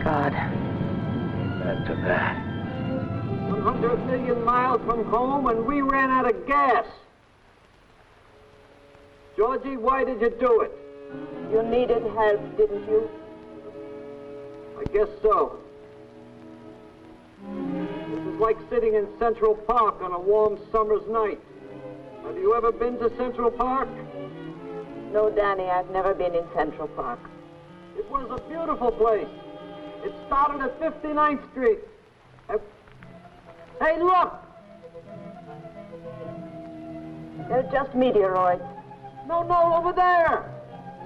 God. Amen to that. 100 million miles from home and we ran out of gas. Georgie, why did you do it? You needed help, didn't you? I guess so. This is like sitting in Central Park on a warm summer's night. Have you ever been to Central Park? No, Danny, I've never been in Central Park. It was a beautiful place. It started at 59th Street. Hey, look! They're just meteoroids. No, over there!